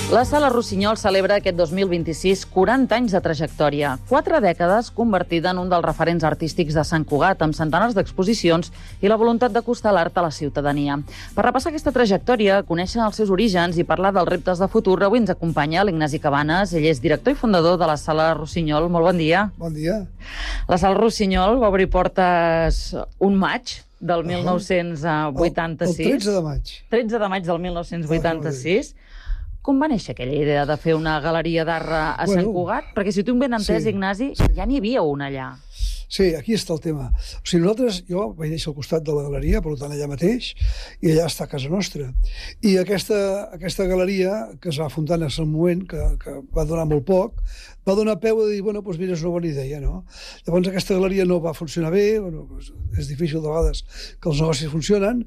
La Sala Rossinyol celebra aquest 2026 40 anys de trajectòria, 4 dècades convertida en un dels referents artístics de Sant Cugat, amb centenars d'exposicions i la voluntat d'acostar l'art a la ciutadania. Per repassar aquesta trajectòria, conèixer els seus orígens i parlar dels reptes de futur, avui ens acompanya l'Ignasi Cabanes. Ell és director i fundador de la Sala Rossinyol. Molt bon dia. Bon dia. La Sala Rossinyol va obrir portes un maig del 1986. El 13 de maig. 13 de maig del 1986. Com va néixer aquella idea de fer una galeria d'art a Sant Cugat? Perquè si tu ben entès, Ignasi, ja n'hi havia una allà. Sí, aquí està el tema. O sigui, jo vaig néixer al costat de la galeria, per tant allà mateix, i allà està a casa nostra. I aquesta galeria, que es va fundar en el moment, que va donar molt poc, va donar peu a dir, bueno, doncs mira, és una bona idea, no? Llavors aquesta galeria no va funcionar bé, és difícil de vegades que els negocis funcionin,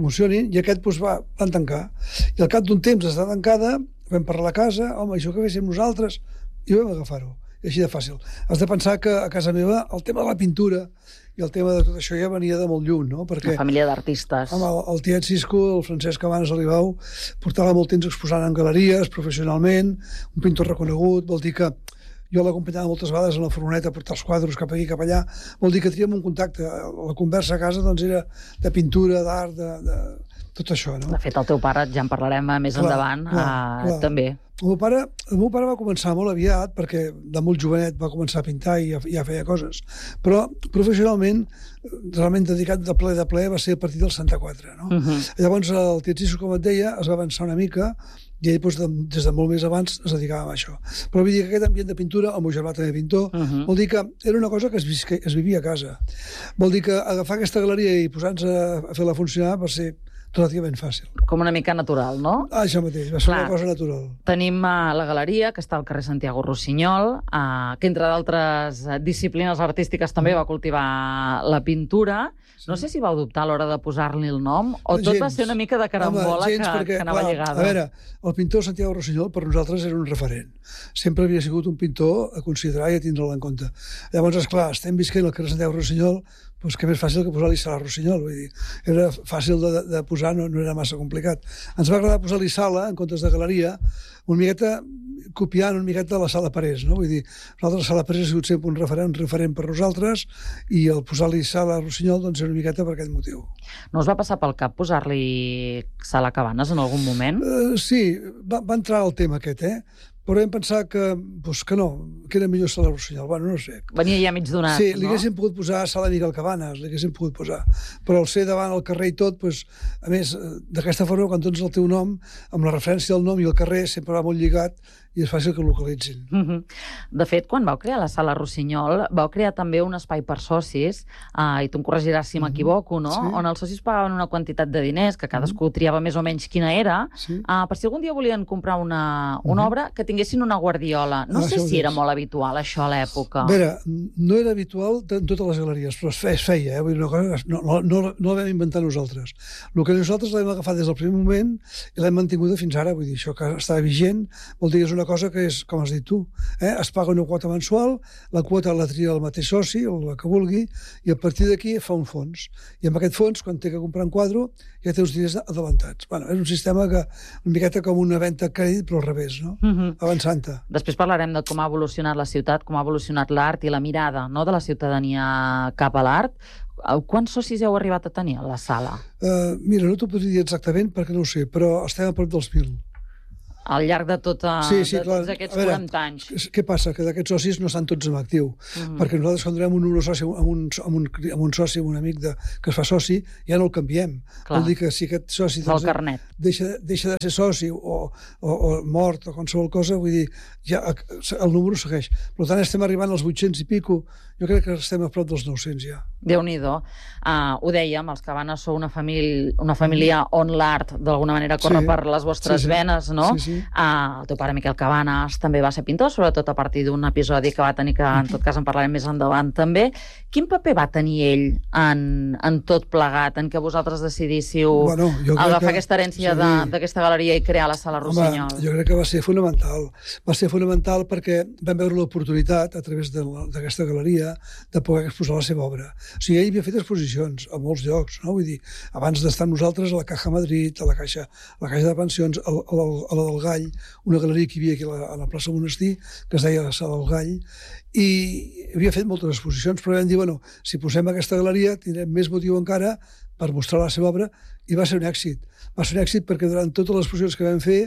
i aquest van tancar. I al cap d'un temps d'estar tancada, vam parlar a casa, home, això que féssim nosaltres, i vam agafar-ho. I així de fàcil. Has de pensar que a casa meva el tema de la pintura i el tema de tot això ja venia de molt lluny, no? Perquè, una família d'artistes. Home, el tiet Cisco, el Francesc Cabanes Alibau, portava molt temps exposant en galeries, professionalment, un pintor reconegut, vol dir que jo l'acompanyava moltes vegades en la furgoneta a portar els quadres cap aquí, cap allà, vol dir que teníem un contacte. La conversa a casa doncs era de pintura, d'art, de tot això, no? De fet, el teu pare, ja en parlarem més endavant, també. El meu pare va començar molt aviat, perquè de molt jovenet va començar a pintar i ja feia coses, però professionalment, realment dedicat de ple, va ser a partir del 64, no? Llavors el tiet Cisco, com et deia, es va avançar una mica i ell, des de molt més abans, es dedicava a això. Però vull dir que aquest ambient de pintura, el meu germà també pintor, vol dir que era una cosa que es vivia a casa. Vol dir que agafar aquesta galeria i posar-nos a fer-la funcionar va ser relativament fàcil. Com una mica natural, no? Això mateix, va ser una cosa natural. Tenim la galeria, que està al carrer Santiago Rossinyol, que entre d'altres disciplines artístiques també va cultivar la pintura. No sé si vau dubtar a l'hora de posar-li el nom, o tot va ser una mica de carambola que anava lligada. A veure, el pintor Santiago Rossinyol per nosaltres era un referent. Sempre havia sigut un pintor a considerar i a tindre'l en compte. Llavors, esclar, estem visquent al carrer Santiago Rossinyol, doncs que més fàcil que posar-li Sala Rossinyol, vull dir, era fàcil de posar, no era massa complicat. Ens va agradar posar-li Sala en comptes de galeria, una miqueta copiant una miqueta la Sala Parés, no? Vull dir, nosaltres la Sala Parés ha sigut sempre un referent per nosaltres, i el posar-li Sala Rossinyol doncs era una miqueta per aquest motiu. No us va passar pel cap posar-li Sala Cabanes en algun moment? Sí, va entrar el tema aquest, però vam pensar que no, que era millor Sala Rossinyol. Bueno, no sé. Venia ja mig donat, sí, li haguéssim pogut posar Sala Miguel Cabanes, li haguéssim pogut posar. Però al ser davant el carrer i tot, a més, d'aquesta forma, quan dones el teu nom, amb la referència del nom i el carrer, sempre va molt lligat i és fàcil que el localitzin. De fet, quan vau crear la Sala Rossinyol, vau crear també un espai per socis, i tu em corregiràs si m'equivoco, no? On els socis pagaven una quantitat de diners, que cadascú triava més o menys quina era, per si algun dia volien comprar una obra, que tinguessin una guardiola. No sé si era molt habitual, això, a l'època. A veure, no era habitual en totes les galeries, però es feia, vull dir, una cosa que no la vam inventar nosaltres. El que nosaltres l'hem agafat des del primer moment i l'hem mantinguda fins ara, vull dir, això que està vigent, vol dir que és una cosa que és, com has dit tu, es paga una quota mensual, la quota la tria el mateix soci, o la que vulgui, i a partir d'aquí fa un fons. I amb aquest fons, quan té que comprar un quadre, ja té uns diners adelantats. Bueno, és un sistema que una miqueta com una venda a crèdit, però al revés, no? Avançant-te. Després parlarem de com ha evolucionat la ciutat, com ha evolucionat l'art i la mirada de la ciutadania cap a l'art. Quants socis heu arribat a tenir a la sala? Mira, no t'ho podria dir exactament perquè no ho sé, però estem a prop dels 1.000. Al llarg de tots aquests 40 anys. Què passa? Que d'aquests socis no estan tots en actiu. Perquè nosaltres, quan donem un número de soci amb un soci, amb un amic que es fa soci, ja no el canviem. Vol dir que si aquest soci deixa de ser soci o mort o qualsevol cosa, vull dir, ja el número segueix. Per tant, estem arribant als 800 i pico. Jo crec que estem a prop dels 900 ja. Déu-n'hi-do. Ho dèiem, els Cabanes sou una família on l'art d'alguna manera corre per les vostres venes, no? El teu pare, Miquel Cabanes, també va ser pintor, sobretot a partir d'un episodi que va tenir, que en tot cas en parlarem més endavant també. Quin paper va tenir ell en tot plegat, en què vosaltres decidíssiu agafar aquesta herència d'aquesta galeria i crear la Sala Rossinyol? Jo crec que va ser fonamental. Va ser fonamental perquè vam veure l'oportunitat, a través d'aquesta galeria, de poder exposar la seva obra. O sigui, ell havia fet exposicions a molts llocs, no? Vull dir, abans d'estar amb nosaltres a la Caja Madrid, a la Caixa de Pensions, a la del Gall, una galeria que hi havia aquí a la plaça Monestir, que es deia la Sala del Gall, i havia fet moltes exposicions, però vam dir, bueno, si posem aquesta galeria tindrem més motiu encara per mostrar la seva obra, i va ser un èxit. Va ser un èxit perquè durant totes les exposicions que vam fer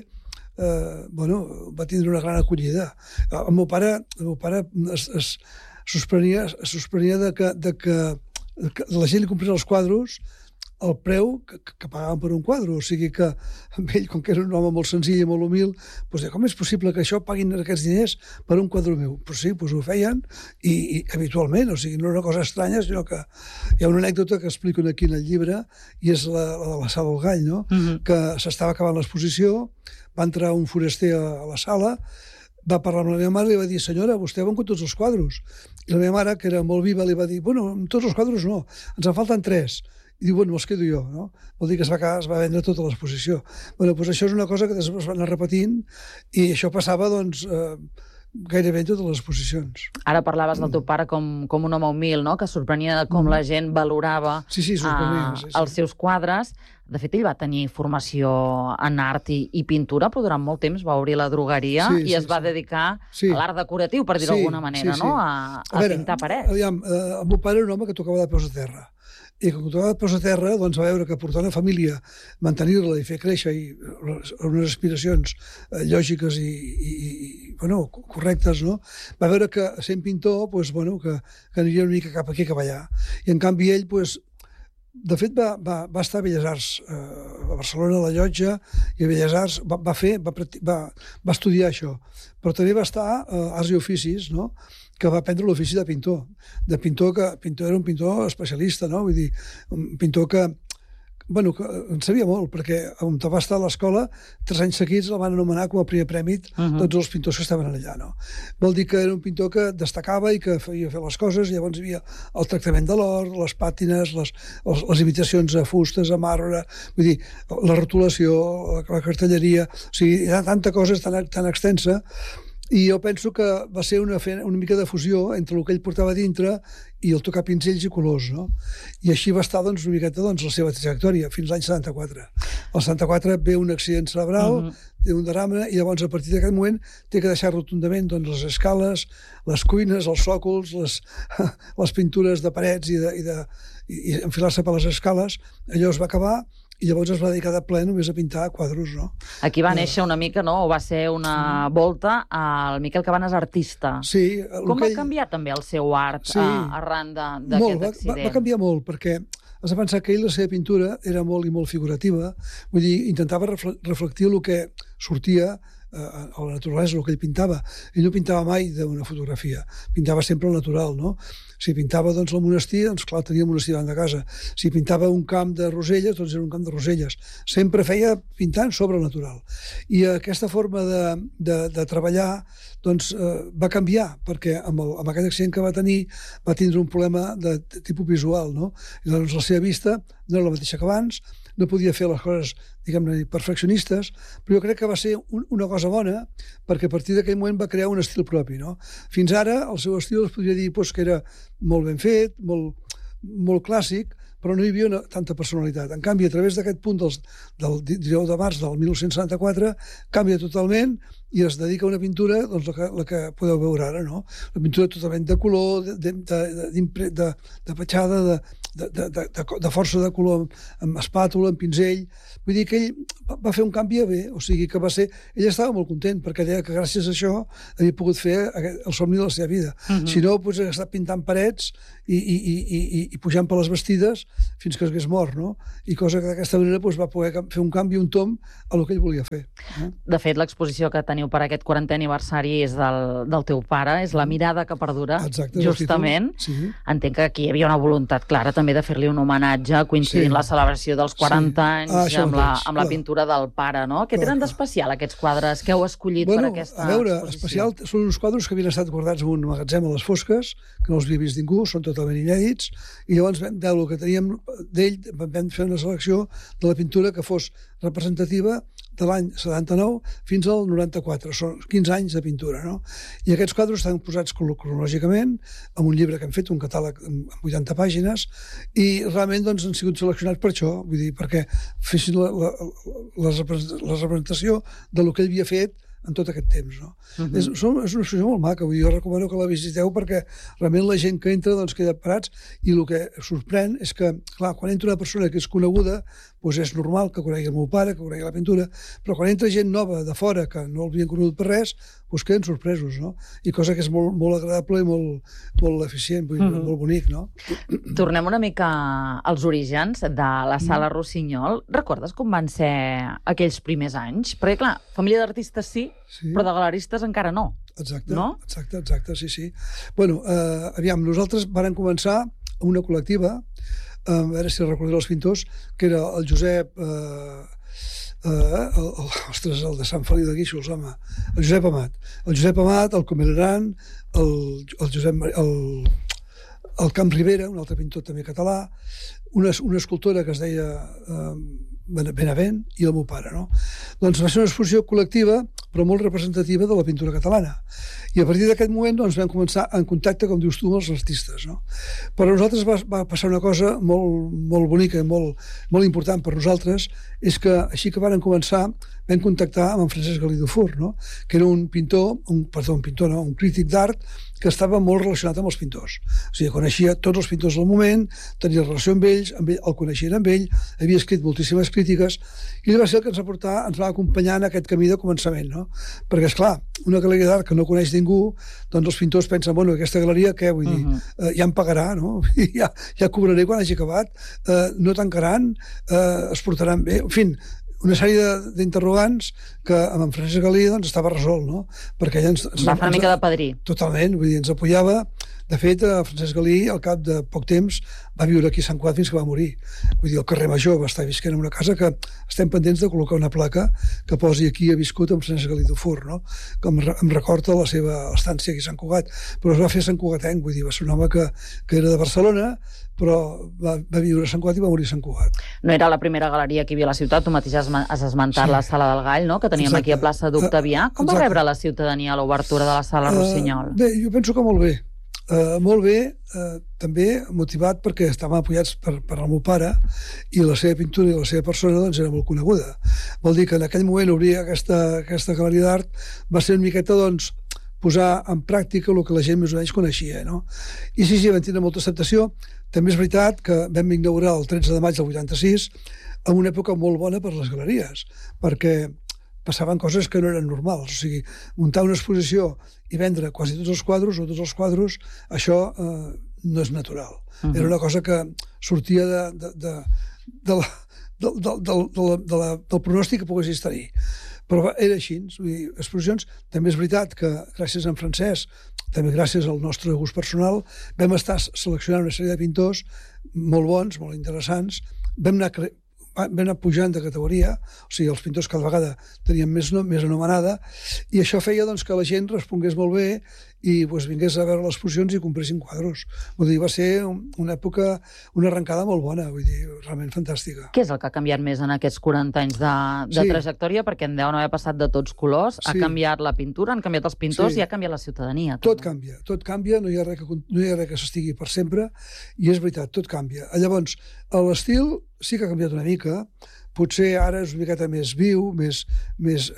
va tindre una gran acollida. El meu pare es sorprenia de que la gent li comprés els quadros el preu que pagaven per un quadre. O sigui que amb ell, com que era un home molt senzill i molt humil, doncs com és possible que això paguin aquests diners per un quadre meu? Doncs sí, ho feien i habitualment, o sigui, no era una cosa estranya, sinó que hi ha una anècdota que explico aquí en el llibre i és la de la Sala del Gall, no? Que s'estava acabant l'exposició, va entrar un foraster a la sala, va parlar amb la meva mare i li va dir, senyora, vostè ha vengut tots els quadros. I la meva mare, que era molt viva, li va dir, bueno, tots els quadros no, ens en falten 3. I diu, bueno, me'ls quedo jo, no? Vol dir que es va vendre tota l'exposició. Bueno, doncs això és una cosa que després va anar repetint i això passava, doncs, gairebé en totes les exposicions. Ara parlaves del teu pare com un home humil, no? Que sorprenia com la gent valorava els seus quadres. De fet, ell va tenir formació en art i pintura, però durant molt temps va obrir la drogueria i es va dedicar a l'art decoratiu, per dir-ho d'alguna manera, no? A pintar parets. Aviam, el meu pare era un home que tocava de peus a terra. I quan tocava de peus a terra, doncs va veure que portar una família, mantenir-la i fer créixer unes aspiracions lògiques i correctes, no? Va veure que sent pintor, que aniria una mica cap aquí, cap allà. I en canvi ell, de fet, va estar a Belles Arts, a Barcelona, a la Llotja, i a Belles Arts va estudiar això. Però també va estar a Arts i Oficis, no?, que va aprendre l'ofici de pintor. Era un pintor especialista, no? Vull dir, un pintor que en sabia molt, perquè on va estar a l'escola, 3 anys seguits el van anomenar com a primer premi tots els pintors que estaven allà, no? Vol dir que era un pintor que destacava i que feia fer les coses, i llavors hi havia el tractament de l'or, les pàtines, les imitacions a fustes, a marbre, vull dir, la rotulació, la cartelleria, o sigui, hi ha tanta cosa tan extensa. I jo penso que va ser una mica de fusió entre el que ell portava dintre i el tocar pinzells i colors, no? I així va estar, una miqueta, la seva trajectòria, fins l'any 74. Al 74 ve un accident cerebral, té un derrame, i llavors, a partir d'aquest moment, té que deixar rotundament les escales, les cuines, els sòcols, les pintures de parets i enfilar-se per les escales. Allò es va acabar, i llavors es va dedicar de ple només a pintar quadros, no? Aquí va néixer una mica, no? O va ser una volta al Miquel Cabanes artista. Sí. Com va canviar també el seu art arran d'aquest accident? Va canviar molt, perquè has de pensar que ell, la seva pintura, era molt i molt figurativa. Vull dir, intentava reflectir el que sortia a la naturalesa, el que ell pintava. Ell no pintava mai d'una fotografia, pintava sempre el natural, no? Si pintava el monestir, clar, tenia el monestir davant de casa. Si pintava un camp de roselles, doncs era un camp de roselles. Sempre feia pintant sobre el natural. I aquesta forma de treballar va canviar, perquè amb aquest accident que va tenir va tindre un problema de tipus visual, no? I doncs la seva vista no era la mateixa que abans, no podia fer les coses, diguem-ne, perfeccionistes, però jo crec que va ser una cosa bona, perquè a partir d'aquell moment va crear un estil propi, no? Fins ara, el seu estil es podria dir que era molt ben fet, molt clàssic, però no hi havia tanta personalitat. En canvi, a través d'aquest punt del 19 de març del 1974, canvia totalment i es dedica a una pintura, doncs la que podeu veure ara, no? Una pintura totalment de color, de petjada, de força de color, amb espàtula, amb pinzell. Vull dir que ell va fer un canvi bé, o sigui que va ser... Ell estava molt content, perquè deia que gràcies a això havia pogut fer el somni de la seva vida. Si no, hauria estat pintant parets i pujant per les bastides fins que es hagués mort, no? I cosa que d'aquesta manera va poder fer un canvi, un tomb a el que ell volia fer. De fet, l'exposició que teniu per aquest 40è aniversari és del teu pare, és La mirada que perdura, justament. Entenc que aquí hi havia una voluntat clara també de fer-li un homenatge coincidint la celebració dels 40 anys amb la pintura del pare, no? Què tenen d'especial aquests quadres que heu escollit per aquesta exposició? A veure, especial són uns quadres que havien estat guardats en un magatzem a les fosques, que no els havia vist ningú, són totalment inèdits, i llavors del que teníem d'ell vam fer una selecció de la pintura que fos representativa de l'any 79 fins al 94. Són 15 anys de pintura, no? I aquests quadres estan posats cronològicament en un llibre que hem fet, un catàleg amb 80 pàgines, i realment doncs, han sigut seleccionats per això, vull dir, perquè fessin la representació del que ell havia fet en tot aquest temps, no? És una exposició molt maca, vull dir, jo recomano que la visiteu perquè realment la gent que entra doncs queda parats, i el que sorprèn és que, clar, quan entra una persona que és coneguda, doncs és normal que conegui el meu pare, que conegui la pintura, però quan entra gent nova de fora que no l'havien conegut per res, doncs queden sorpresos, no? I cosa que és molt agradable i molt eficient, vull dir, molt bonic, no? Tornem una mica als orígens de la Sala Rossinyol. Recordes com van ser aquells primers anys? Perquè, clar, família d'artistes sí, però de galeristes encara no. Exacte, no? Exacte, sí. Bueno, aviam, nosaltres vàrem començar amb una col·lectiva, a veure si recordeu els pintors, que era el Josep... el de Sant Feliu de Guíxols, home, el Josep Amat. El Josep Amat, el Comeleran, el Camp Rivera, un altre pintor també català, una escultora que es deia Benavent, i el meu pare, no? Doncs va ser una exposició col·lectiva, però molt representativa de la pintura catalana. I a partir d'aquest moment doncs, vam començar en contacte, com dius tu, amb els artistes, no? Però a nosaltres va passar una cosa molt bonica i molt important per nosaltres, és que així que vàrem començar vam contactar amb en Francesc Galí Dufour, no? Que era un crític d'art que estava molt relacionat amb els pintors. O sigui, coneixia tots els pintors del moment, tenia relació amb ells, el coneixien amb ell, havia escrit moltíssimes crítiques, i ell va ser el que ens va acompanyar en aquest camí de començament, no? Perquè, esclar, una galeria d'art que no coneix ningú, doncs els pintors pensen, bueno, aquesta galeria, què? Vull dir, ja em pagarà, no? Ja cobraré quan hagi acabat, no tancaran, es portaran bé, en fi, una sèrie d'interrogants que amb en Francesc Galí doncs, estava resolt, no? Perquè ella va fer una mica de padrí. Totalment, vull dir, ens apoyava. De fet, Francesc Galí, al cap de poc temps, va viure aquí a Sant Cugat fins que va morir. Vull dir, al carrer Major va estar visquent en una casa que estem pendents de col·locar una placa que posi aquí ha viscut amb Francesc Galí Dufour, no? Com em recorda la seva estància aquí a Sant Cugat. Però es va fer Sant Cugatenc, vull dir, va ser un home que era de Barcelona, però va viure a Sant Cugat i va morir a Sant Cugat. No era la primera galeria que hi havia a la ciutat, tu mateix has esmentat la Sala del Gall, no? Que teníem aquí a plaça d'Octavià. Com va rebre la ciutadania l'obertura de la Sala Rossinyol? Bé, jo penso que molt bé. Molt bé, també motivat perquè estàvem apoyats per el meu pare i la seva pintura i la seva persona doncs, era molt coneguda. Vol dir que en aquell moment obrir aquesta galeria d'art va ser una miqueta doncs, posar en pràctica el que la gent més o menys coneixia, no? I sí, vam tenir molta acceptació. També és veritat que vam inaugurar el 13 de maig del 86 en una època molt bona per les galeries, perquè passaven coses que no eren normals. O sigui, muntar una exposició i vendre quasi tots els quadros o tots els quadros, això no és natural. Era una cosa que sortia del pronòstic que poguessis tenir. Però era així. Exposicions. També és veritat que gràcies a en Francesc, també gràcies al nostre gust personal, vam estar seleccionant una sèrie de pintors molt bons, molt interessants. Vam anar pujant de categoria, o sigui, els pintors cada vegada tenien més anomenada, i això feia doncs, que la gent respongués molt bé i doncs, vingués a veure les exposicions i compressin quadros. Vull dir, va ser una època, una arrencada molt bona, vull dir, realment fantàstica. Què és el que ha canviat més en aquests 40 anys de trajectòria? Perquè en deuen haver passat de tots colors, ha canviat la pintura, han canviat els pintors i ha canviat la ciutadania. Tot canvia, no hi ha res que s'estigui per sempre, i és veritat, tot canvia. Llavors, l'estil sí que ha canviat una mica, potser ara és una miqueta més viu, més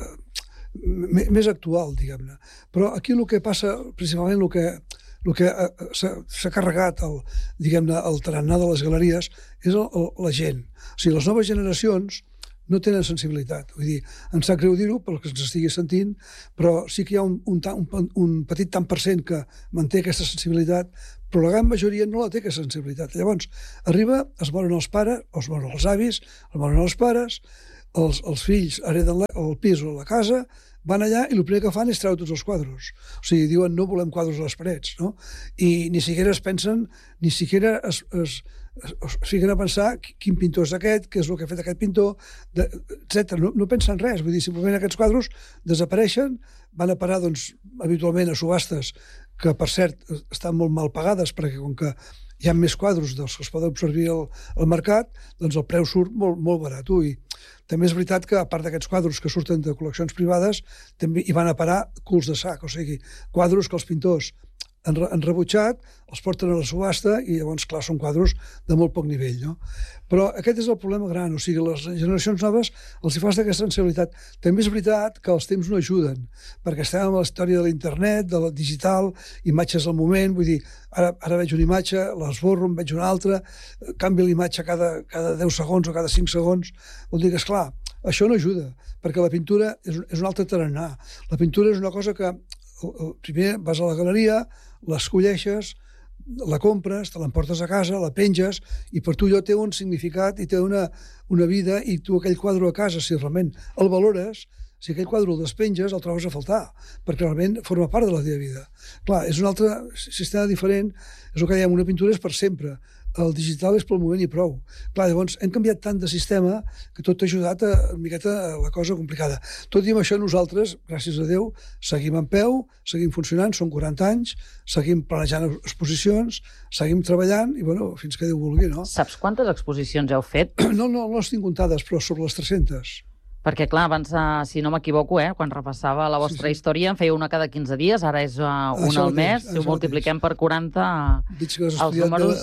actual, diguem-ne. Però aquí el que passa, principalment el que s'ha carregat el tarannà de les galeries és la gent. O sigui, les noves generacions no tenen sensibilitat. Vull dir, em sap greu dir-ho pel que ens estigui sentint, però sí que hi ha un petit tant per cent que manté aquesta sensibilitat, però la gran majoria no la té, aquesta sensibilitat. Llavors, arriba, es moren els pares, es moren els avis, es moren els pares, els fills hereden el pis o la casa, van allà i el primer que fan és treure tots els quadros. O sigui, diuen no volem quadros a les parets, no? I ni siquiera es pensen, ni siquiera es fiquen a pensar quin pintor és aquest, què és el que ha fet aquest pintor, etc. No pensen res, vull dir, simplement aquests quadros desapareixen, van a parar, doncs, habitualment a subhastes que, per cert, estan molt mal pagades, perquè com que hi ha més quadros dels que es poden observar al mercat, doncs el preu surt molt barat. I també és veritat que, a part d'aquests quadros que surten de col·leccions privades, també hi van a parar culs de sac, o sigui, quadros que els pintors han rebutjat, els porten a la subhasta i llavors, clar, són quadros de molt poc nivell, no? Però aquest és el problema gran, o sigui, les generacions noves els hi falta aquesta sensibilitat. També és veritat que els temps no ajuden, perquè estem amb la història de l'internet, de la digital, imatges al moment, vull dir, ara veig una imatge, l'esborro, en veig una altra, canvio l'imatge cada 10 segons o cada 5 segons, vol dir que, esclar, això no ajuda, perquè la pintura és un altre tarannà. La pintura és una cosa que primer vas a la galeria, l'escolleixes, la compres, te l'emportes a casa, la penges, i per tu allò té un significat i té una vida, i tu aquell quadre a casa, si realment el valores, si aquell quadre el despenges, el trobes a faltar, perquè realment forma part de la teva vida. Clar, és un altre sistema diferent, és el que dèiem, una pintura és per sempre, el digital és pel moment i prou. Clar, llavors, hem canviat tant de sistema que tot ha ajudat una miqueta a la cosa complicada. Tot i amb això, nosaltres, gràcies a Déu, seguim en peu, seguim funcionant, són 40 anys, seguim planejant exposicions, seguim treballant i, bueno, fins que Déu vulgui, no? Saps quantes exposicions heu fet? No les tinc comptades, però sobre les 300. Perquè, clar, abans, si no m'equivoco, quan repassava la vostra història, en feia una cada 15 dies, ara és una al mes, si ho multipliquem per 40, els números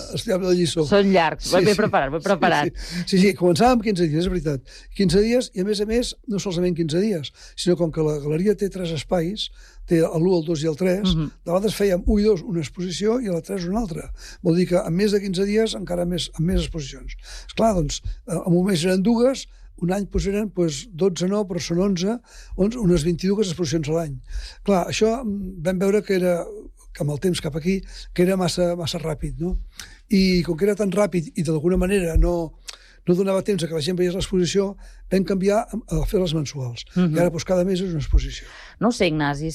són llargs. Ben preparat. Sí, començàvem amb 15 dies, és veritat. 15 dies, i a més, no solament 15 dies, sinó com que la galeria té 3 espais, té l'1, el 2 i el 3, de vegades fèiem 1 i 2 una exposició i a la 3 una altra. Vol dir que en més de 15 dies encara amb més exposicions. Esclar, doncs, en un mes eren 2, un any eren 12 no, però són 11, unes 22 exposicions a l'any. Clar, això vam veure que amb el temps cap aquí, que era massa ràpid, no? I com que era tan ràpid i d'alguna manera no donava temps que la gent veiés l'exposició, vam canviar a fer les mensuals. I ara cada mes és una exposició. No sé, Ignasi,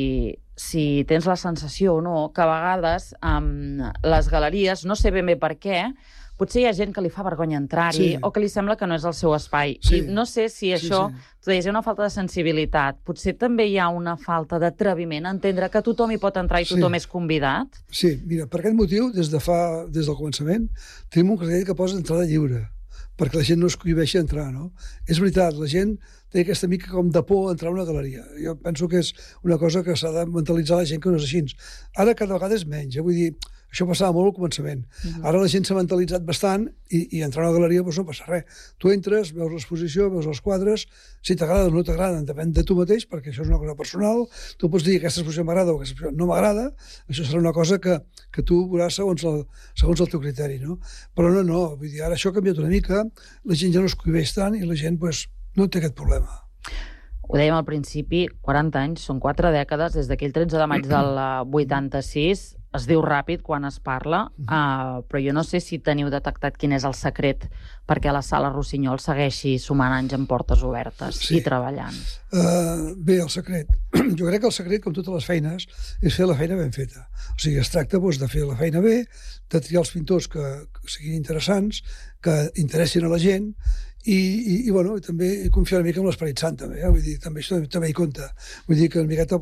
si tens la sensació o no, que a vegades les galeries, no sé ben bé per què, potser hi ha gent que li fa vergonya entrar-hi o que li sembla que no és el seu espai. I no sé si això, tu deies, hi ha una falta de sensibilitat. Potser també hi ha una falta d'atreviment a entendre que tothom hi pot entrar i tothom és convidat? Sí, mira, per aquest motiu, des del començament, tenim un criteri que posa entrada lliure, perquè la gent no es cohibeixi a entrar, no? És veritat, la gent té aquesta mica com de por a entrar a una galeria. Jo penso que és una cosa que s'ha de mentalitzar la gent que no és així. Ara cada vegada és menys, vull dir, això passava molt al començament. Ara la gent s'ha mentalitzat bastant i entrar a una galeria no passa res. Tu entres, veus l'exposició, veus els quadres, si t'agrada o no t'agrada, depèn de tu mateix, perquè això és una cosa personal. Tu pots dir que aquesta exposició m'agrada o que aquesta exposició no m'agrada, això serà una cosa que tu veuràs segons el teu criteri, no? Però no, vull dir, ara això ha canviat una mica, la gent ja no es cohibeix tant i la gent no té aquest problema. Ho dèiem al principi, 40 anys, són 4 dècades, des d'aquell 13 de maig del 86, es diu ràpid quan es parla, però jo no sé si teniu detectat quin és el secret perquè la Sala Rossinyol segueixi sumant anys en portes obertes i treballant. Bé, el secret. Jo crec que el secret, com totes les feines, és fer la feina ben feta. O sigui, es tracta de fer la feina bé, de triar els pintors que siguin interessants, que interessin a la gent, i també confiar una mica en l'Esperit Sant, també. Vull dir, també això també hi compta. Vull dir que una miqueta,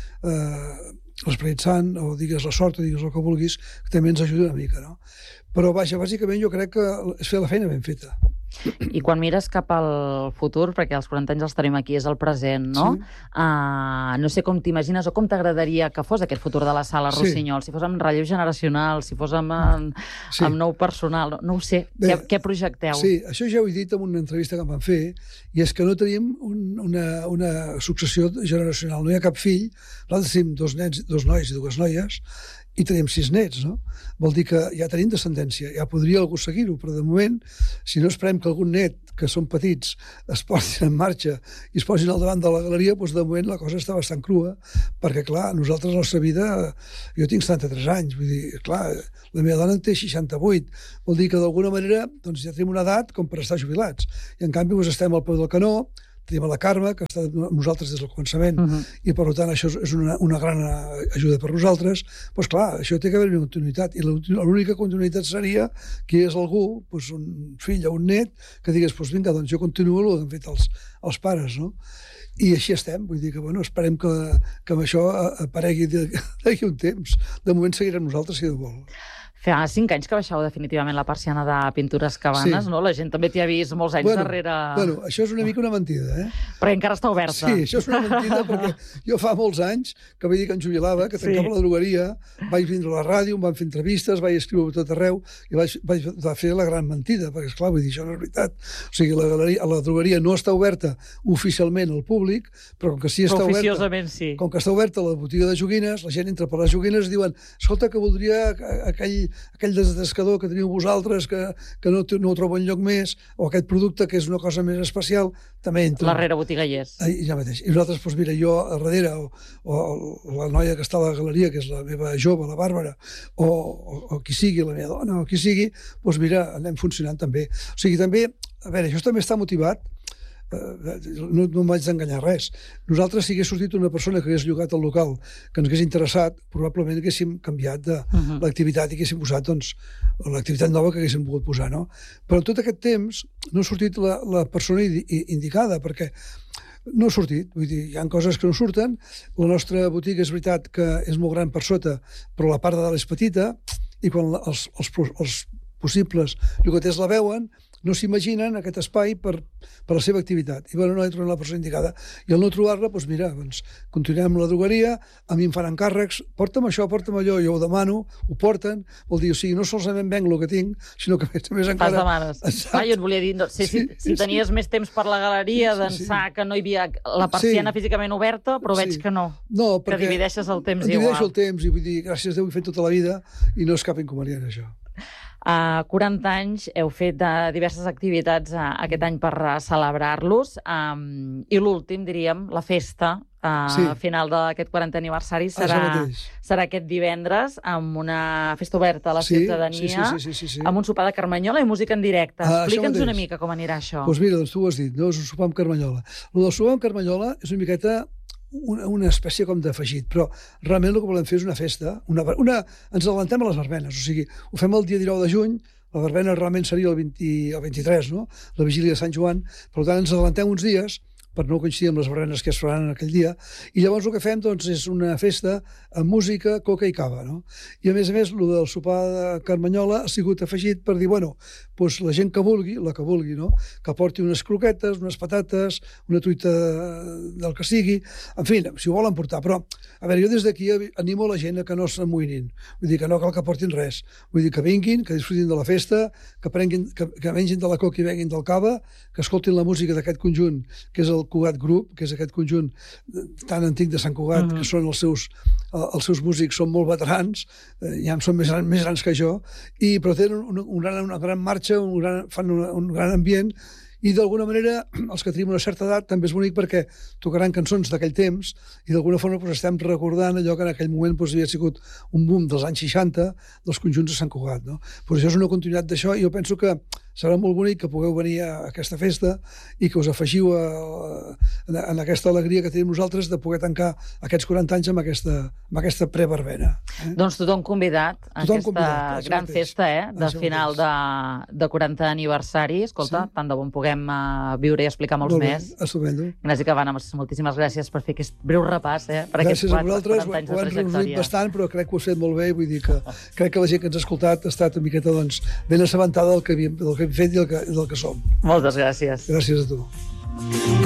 l'Esperit Sant, o digues la sort, o digues el que vulguis, que també ens ajuda una mica, no? Però, vaja, bàsicament jo crec que és fer la feina ben feta. I quan mires cap al futur, perquè els 40 anys els tenim aquí, és el present, no? No sé com t'imagines o com t'agradaria que fos aquest futur de la Sala Rossinyol, si fos amb relleu generacional, si fos amb nou personal, no ho sé. Què projecteu? Sí, això ja ho he dit en una entrevista que em van fer, i és que no tenim una successió generacional, no hi ha cap fill, nosaltres tenim 2 nois i 2 noies, i tenim 6 nets, no? Vol dir que ja tenim descendència, ja podria algú seguir-ho, però de moment, si no esperem que algun net, que són petits, es posin en marxa i es posin al davant de la galeria, doncs de moment la cosa està bastant crua, perquè, clar, nosaltres la nostra vida, jo tinc 73 anys, vull dir, clar, la meva dona en té 68, vol dir que d'alguna manera doncs ja tenim una edat com per estar jubilats, i en canvi doncs estem al peu del canó, tenim la Carme, que ha estat amb nosaltres des del començament, i per tant això és una gran ajuda per nosaltres. Doncs clar, això té que haver una continuïtat, i l'única continuïtat seria que hi hagués algú, un fill o un net, que digués, vinga, doncs jo continuo el que han fet els pares, no? I així estem, vull dir que, esperem que amb això aparegui d'aquí un temps. De moment seguirem nosaltres, si Déu vol. Fa 5 anys que baixeu definitivament la persiana de Pintures Cabanes, no? La gent també t'hi ha vist molts anys darrere... Bueno, això és una mica una mentida, Perquè encara està oberta. Sí, això és una mentida perquè jo fa molts anys que vaig dir que em jubilava, que tancava la drogueria, vaig vindre a la ràdio, em van fer entrevistes, vaig escriure tot arreu i vaig fer la gran mentida, perquè, esclar, vull dir, això no és veritat. O sigui, la drogueria no està oberta oficialment al públic, però com que sí està oberta... Sí. Com que està oberta la botiga de joguines, la gent entra per les joguines i diuen escolta, que voldria aquell desdescador que teniu vosaltres, que no ho trobo enlloc més, o aquest producte que és una cosa més especial, també entra. La rere botiga hi és. Ja mateix. I nosaltres, doncs mira, jo a darrere, o la noia que està a la galeria, que és la meva jove, la Bàrbara, o qui sigui, la meva dona, o qui sigui, doncs mira, anem funcionant també. O sigui, també, a veure, això també està motivat, no em vaig d'enganyar res. Nosaltres, si hagués sortit una persona que hagués llogat el local, que ens hagués interessat, probablement haguéssim canviat de l'activitat i haguéssim posat doncs, l'activitat nova que haguéssim pogut posar, no? Però en tot aquest temps no ha sortit la persona indicada, perquè no ha sortit, vull dir, hi ha coses que no surten. La nostra botiga és veritat que és molt gran per sota, però la part de dalt és petita, i quan els possibles llogaters la veuen, no s'imaginen aquest espai per la seva activitat. I bueno, no he trobat la persona indicada. I al no trobar-la, doncs mira, continuem amb la drogueria, a mi em fan encàrrecs, porta'm això, porta'm allò, jo ho demano, ho porten, vol dir, o sigui, no solament venc el que tinc, sinó que més encara... Fas demanes. Jo et volia dir, si tenies més temps per la galeria, d'ençà que no hi havia la persiana físicament oberta, però veig que no, que divideixes el temps igual. Divideixo el temps i vull dir, gràcies a Déu, ho he fet tota la vida i no és cap inconvenient, això. 40 anys, heu fet diverses activitats aquest any per celebrar-los, i l'últim, diríem, la festa final d'aquest 40è aniversari serà aquest divendres, amb una festa oberta a la ciutadania, amb un sopar de carmanyola i música en directe. Explica'ns una mica com anirà això. Doncs mira, tu ho has dit, no? És un sopar amb carmanyola. El del sopar amb carmanyola és una miqueta una espècie com d'afegit, però realment el que volem fer és una festa. Ens avantem a les verbenes, o sigui, ho fem el dia 19 de juny, la verbena realment seria el 23, no? La vigília de Sant Joan, per tant ens avantem uns dies per no coincidir amb les verbenes que es faran en aquell dia, i llavors el que fem doncs, és una festa amb música, coca i cava, no? I a més, el del sopar de carmanyola ha sigut afegit per dir, bueno, doncs la gent que vulgui, no? Que porti unes croquetes, unes patates, una truita del que sigui, en fi, si ho volen portar, però, a veure, jo des d'aquí animo la gent a que no s'amoïnin, vull dir que no cal que portin res, vull dir que vinguin, que disfrutin de la festa, que mengin de la coca i venguin del cava, que escoltin la música d'aquest conjunt, que és el Cugat Group, que és aquest conjunt tan antic de Sant Cugat, que són els seus músics són molt veterans, ja són més grans que jo, però tenen una gran marxa, fan un gran ambient, i d'alguna manera els que tenim una certa edat també és bonic perquè tocaran cançons d'aquell temps i d'alguna forma estem recordant allò que en aquell moment havia sigut un boom dels anys 60 dels conjunts de Sant Cugat, no? Però això és una continuïtat d'això i jo penso que serà molt bonic que pugueu venir a aquesta festa i que us afegiu en aquesta alegria que tenim nosaltres de poder tancar aquests 40 anys amb aquesta preverbena. Doncs tothom convidat a aquesta gran festa de final de 40 aniversari. Escolta, tant de bon puguem viure i explicar molts més. Estupendo. Ignasi Cabanes, moltíssimes gràcies per fer aquest breu repàs per aquests 40 anys de trajectòria. Ho hem reunit bastant, però crec que ho has fet molt bé. Vull dir que crec que la gent que ens ha escoltat ha estat una miqueta ben assabentada del que hem fet i del que som. Moltes gràcies. Gràcies a tu.